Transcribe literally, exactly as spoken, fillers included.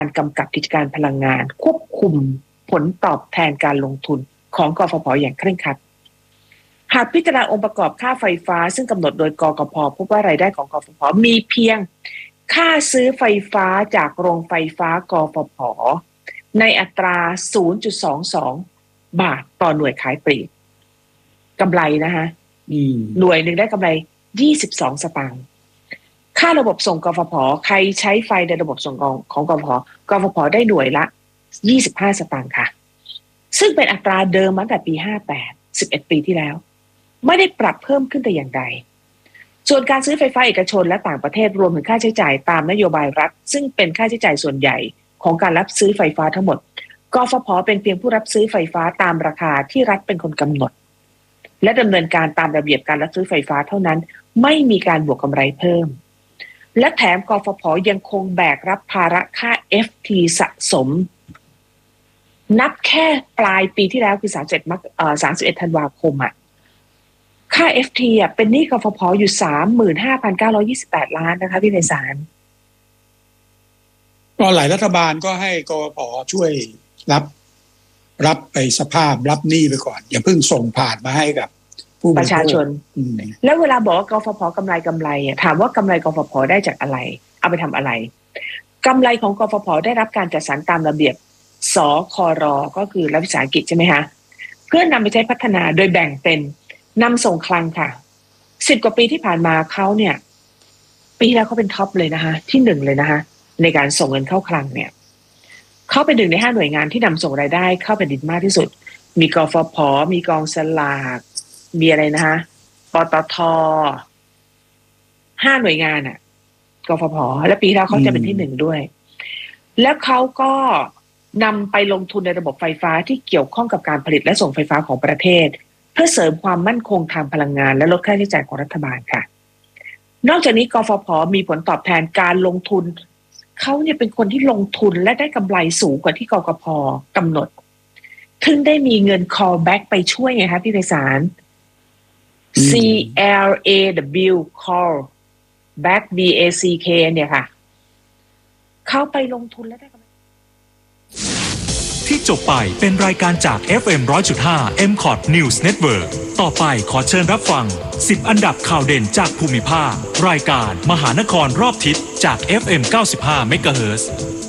การกำกับกิจการพลังงานควบคุมผลตอบแทนการลงทุนของกฟผ.อย่างเคร่งครัดหากพิจารณาองค์ประกอบค่าไฟฟ้าซึ่งกำหนดโดยกกพ.พบว่ารายได้ของกฟผ.มีเพียงค่าซื้อไฟฟ้าจากโรงไฟฟ้ากฟผ.ในอัตรา ศูนย์จุดสองสอง บาทต่อหน่วยขายปลีกกำไรนะคะหน่วยหนึ่งได้กำไรยี่สิบสองสตางค์ค่าระบบส่งกฟผ.ใครใช้ไฟในระบบส่งของของกฟผ.กฟผ.ได้หน่วยละยี่สิบห้าสตางค์ค่ะซึ่งเป็นอัตราเดิมมาตั้งแต่ปีห้าแปด สิบเอ็ดปีที่แล้วไม่ได้ปรับเพิ่มขึ้นแต่อย่างใดส่วนการซื้อไฟฟ้าเอกชนและต่างประเทศรวมถึงค่าใช้จ่ายตามนโยบายรัฐซึ่งเป็นค่าใช้จ่ายส่วนใหญ่ของการรับซื้อไฟฟ้าทั้งหมดกฟผ.เป็นเพียงผู้รับซื้อไฟฟ้าตามราคาที่รัฐเป็นคนกำหนดและดำเนินการตามระเบียบการรับซื้อไฟฟ้าเท่านั้นไม่มีการบวกกำไรเพิ่มและแถมกฟผ.ยังคงแบกรับภาระค่า เอฟ ที สะสมนับแค่ปลายปีที่แล้วคือสามสิบเอ็ดมกเอ่อสามสิบเอ็ดธันวาคมอ่ะค่า เอฟ ที อ่ะเป็นหนี้กฟผ.อยู่ สามหมื่นห้าพันเก้าร้อยยี่สิบแปด ล้านนะคะพี่ไพศาลก็หลายรัฐบาลก็ให้กฟผ.ช่วยรับรับไปสภาพรับหนี้ไปก่อนอย่าเพิ่งส่งผ่านมาให้กับผู้ประชาชนแล้วเวลาบอกว่ากฟผ.กำไรกำไรอ่ะถามว่ากำไรกฟผ.ได้จากอะไรเอาไปทำอะไรกำไรของกฟผ.ได้รับการจัดสรรตามระเบียบสคร.ก็คือรัฐวิสาหกิจใช่ไหมคะเพื่อนำไปใช้พัฒนาโดยแบ่งเป็นนำส่งคลังค่ะสิบกว่าปีที่ผ่านมาเขาเนี่ยปีแล้วเขาเป็นท็อปเลยนะคะที่หนึ่งเลยนะคะในการส่งเงินเข้าคลังเนี่ยเขาเป็นหนึ่งในห้าหน่วยงานที่นำส่งรายได้เข้าแผ่นดินมากที่สุดมีกฟผ.มีกองสลากมีอะไรนะคะปตท.ห้าหน่วยงานอ่ะกฟผ.และปีแล้วเขาจะเป็นที่หนึ่งด้วยแล้วเขาก็นำไปลงทุนในระบบไฟฟ้าที่เกี่ยวข้องกับการผลิตและส่งไฟฟ้าของประเทศเพื่อเสริมความมั่นคงทางพลังงานและลดค่าใช้จ่ายของรัฐบาลค่ะนอกจากนี้กฟผ.มีผลตอบแทนการลงทุนเขาเนี่ยเป็นคนที่ลงทุนและได้กำไรสูงกว่าที่กกพ.กำหนดถึงได้มีเงิน call back ไปช่วยไงคะพี่ไพศาล C L A W call back B A C K เนี่ยค่ะเขาไปลงทุนและได้กำไรที่จบไปเป็นรายการจาก เอฟ เอ็ม หนึ่งร้อยจุดห้า เอ็ม คอท News Network ต่อไปขอเชิญรับฟังสิบอันดับข่าวเด่นจากภูมิภาครายการมหานครรอบทิศจาก เอฟ เอ็ม เก้าสิบห้า เมกะเฮิรตซ์